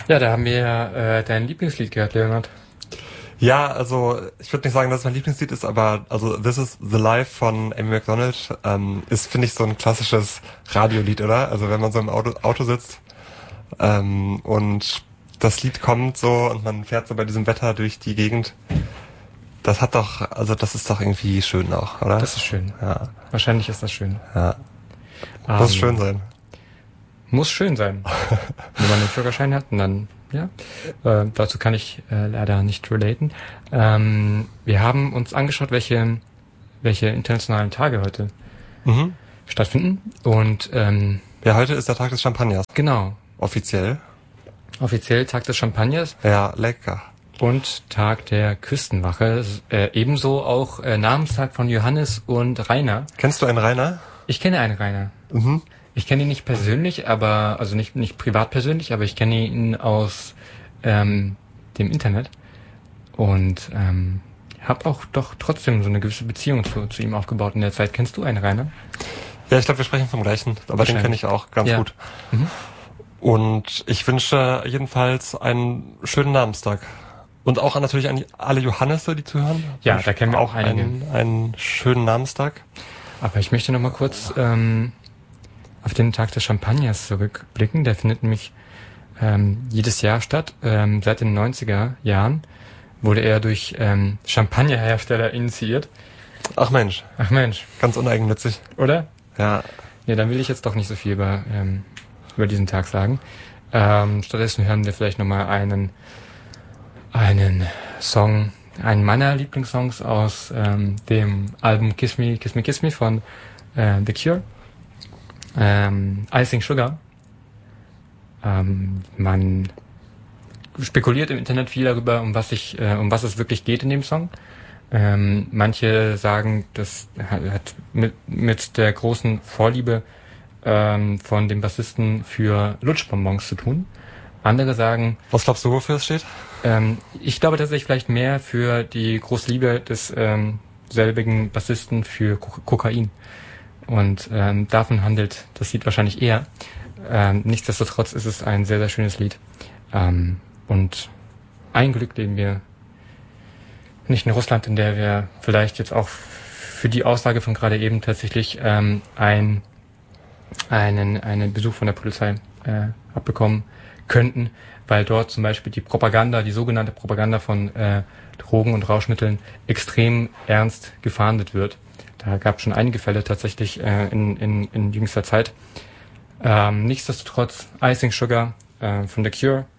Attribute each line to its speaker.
Speaker 1: Ja, da haben wir ja dein Lieblingslied gehört, Leonard.
Speaker 2: Ja, also ich würde nicht sagen, dass es mein Lieblingslied ist, aber also This is the Life von Amy Macdonald ist, finde ich, so ein klassisches Radiolied, oder? Also wenn man so im Auto sitzt und das Lied kommt so und man fährt so bei diesem Wetter durch die Gegend, das ist doch irgendwie schön auch, oder?
Speaker 1: Das ist schön.
Speaker 2: Ja.
Speaker 1: Wahrscheinlich ist das schön.
Speaker 2: Ja. Muss schön sein.
Speaker 1: Muss schön sein. Wenn man den Führerschein hat, und dann, ja. Dazu kann ich leider nicht relaten. Wir haben uns angeschaut, welche internationalen Tage heute stattfinden. Und
Speaker 2: ja, heute ist der Tag des Champagners.
Speaker 1: Genau.
Speaker 2: Offiziell
Speaker 1: Tag des Champagners.
Speaker 2: Ja, lecker.
Speaker 1: Und Tag der Küstenwache. Ebenso auch Namenstag von Johannes und Rainer.
Speaker 2: Kennst du einen Rainer?
Speaker 1: Ich kenne einen Rainer.
Speaker 2: Mhm.
Speaker 1: Ich kenne ihn nicht persönlich, also nicht privat persönlich, aber ich kenne ihn aus dem Internet und habe auch doch trotzdem so eine gewisse Beziehung zu ihm aufgebaut in der Zeit. Kennst du einen Rainer?
Speaker 2: Ja, ich glaube, wir sprechen vom gleichen, aber den kenne ich auch ganz gut. Mhm. Und ich wünsche jedenfalls einen schönen Namenstag. Und auch natürlich an alle Johannese, die zuhören.
Speaker 1: Ja, da kennen wir auch einige.
Speaker 2: Einen schönen Namenstag.
Speaker 1: Aber ich möchte noch mal kurz auf den Tag des Champagners zurückblicken. Der findet nämlich jedes Jahr statt. Seit den 90er Jahren wurde er durch Champagnerhersteller initiiert.
Speaker 2: Ach Mensch.
Speaker 1: Ganz
Speaker 2: uneigennützig.
Speaker 1: Oder?
Speaker 2: Ja.
Speaker 1: Nee, dann will ich jetzt doch nicht so viel über diesen Tag sagen. Stattdessen hören wir vielleicht nochmal einen Song, einen meiner Lieblingssongs aus dem Album Kiss Me, Kiss Me, Kiss Me von The Cure. Icing Sugar. Man spekuliert im Internet viel darüber, um was es wirklich geht in dem Song. Manche sagen, das hat mit der großen Vorliebe von dem Bassisten für Lutschbonbons zu tun. Andere sagen...
Speaker 2: Was glaubst du, wofür es steht?
Speaker 1: Ich glaube tatsächlich vielleicht mehr für die große Liebe des selbigen Bassisten für Kokain. Und davon handelt das Lied wahrscheinlich eher. Nichtsdestotrotz ist es ein sehr, sehr schönes Lied. Und ein Glück leben wir nicht in Russland, in der wir vielleicht jetzt auch für die Aussage von gerade eben tatsächlich einen Besuch von der Polizei abbekommen könnten, weil dort zum Beispiel die sogenannte Propaganda von Drogen und Rauschmitteln extrem ernst gefahndet wird. Da gab es schon einige Fälle tatsächlich in jüngster Zeit. Nichtsdestotrotz Icing Sugar von The Cure